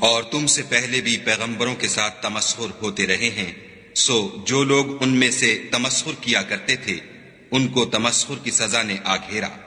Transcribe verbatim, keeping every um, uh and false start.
और तुमसे पहले भी पैगंबरों के साथ तमस्खुर होते रहे हैं, सो जो लोग उनमें से तमस्खुर किया करते थे उनको तमस्खुर की सजा ने आ घेरा।